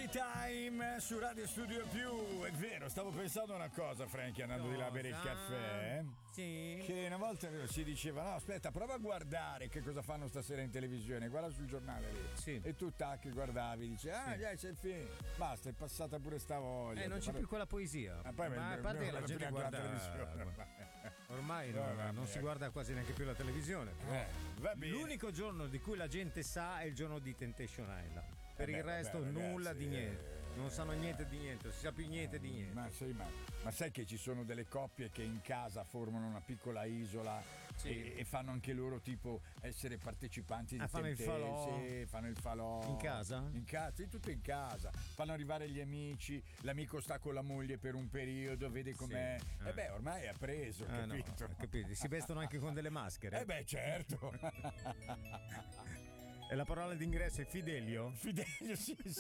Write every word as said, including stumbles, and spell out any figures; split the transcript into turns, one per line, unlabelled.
Time su Radio Studio Più. È vero, stavo pensando una cosa, Frankie, andando cosa? di là a bere il caffè.
Sì.
Che una volta si diceva: no, aspetta, prova a guardare che cosa fanno stasera in televisione. Guarda sul giornale lì.
Sì.
E tu tac guardavi, dici: ah, sì. già c'è il film. Basta, è passata pure sta voglia.
Eh, non c'è
Parlo...
più quella poesia.
Ma, poi
ma a parte che la gente guarda la televisione. Ormai no, no, non si guarda quasi neanche più la televisione.
Eh, va bene.
L'unico giorno di cui la gente sa è il giorno di Temptation Island. Per eh beh, il resto vabbè, ragazzi, nulla di niente. Eh, non sanno niente di niente, non si sa più niente di niente.
Ma, sì, ma, ma sai che ci sono delle coppie che in casa formano una piccola isola sì. e, e fanno anche loro tipo essere partecipanti di
ah, fanno il falò.
Sì, fanno il falò.
In casa?
In casa, sì, tutto in casa. Fanno arrivare gli amici, l'amico sta con la moglie per un periodo, vede com'è. Sì. E eh. beh, ormai è preso, eh, capito?
No, capito? Si vestono anche con delle maschere.
Eh beh, certo.
E la parola d'ingresso è Fidelio?
Fidelio, sì, sì.